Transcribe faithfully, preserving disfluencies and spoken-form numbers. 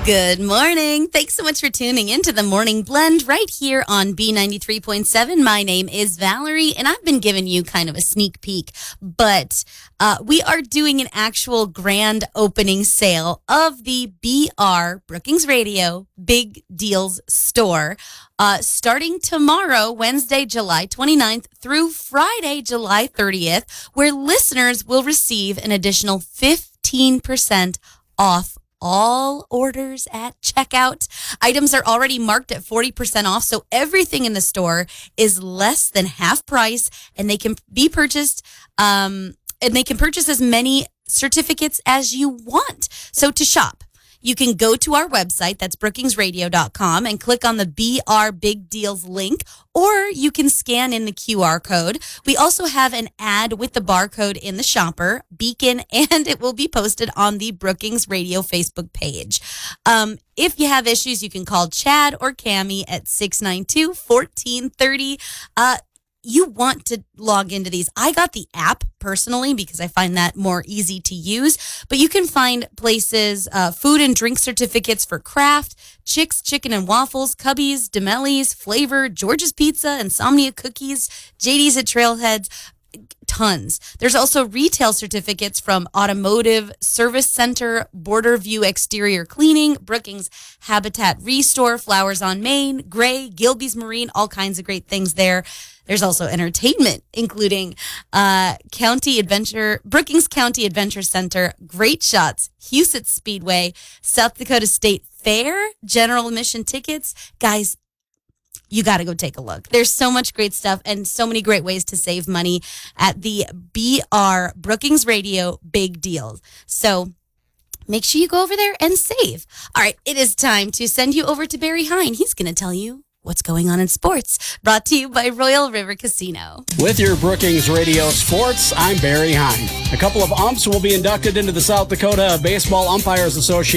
Good morning. Thanks so much for tuning into the Morning Blend right here on B ninety-three point seven. My name is Valerie, and I've been giving you kind of a sneak peek, but uh, we are doing an actual grand opening sale of the B R, Brookings Radio, Big Deals store, uh, starting tomorrow, Wednesday, July twenty-ninth, through Friday, July thirtieth, where listeners will receive an additional fifteen percent off all orders at checkout. Items are already marked at forty percent off, so everything in the store is less than half price, and they can be purchased, um, and they can purchase as many certificates as you want. So to shop, you can go to our website, that's brookings radio dot com, and click on the B R Big Deals link, or you can scan in the Q R code. We also have an ad with the barcode in the shopper beacon, and it will be posted on the Brookings Radio Facebook page. Um, if you have issues, you can call Chad or Cammie at six nine two, one four three zero. Uh, You want to log into these. I got the app personally because I find that more easy to use, but you can find places, uh, food and drink certificates for Kraft, Chick's Chicken and Waffles, Cubby's, Demelli's, Flavor, George's Pizza, Insomnia Cookies, J D's at Trailheads, tons. There's also retail certificates from Automotive Service Center, Border View Exterior Cleaning, Brookings Habitat Restore, Flowers on Main, Gray, Gilby's Marine, all kinds of great things there. There's also entertainment, including uh, County Adventure, Brookings County Adventure Center, Great Shots, Huset's Speedway, South Dakota State Fair, general admission tickets. Guys, you got to go take a look. There's so much great stuff and so many great ways to save money at the B R Brookings Radio Big Deals. So make sure you go over there and save. All right, it is time to send you over to Barry Hine. He's going to tell you what's going on in sports. Brought to you by Royal River Casino. With your Brookings Radio Sports, I'm Barry Hine. A couple of umps will be inducted into the South Dakota Baseball Umpires Association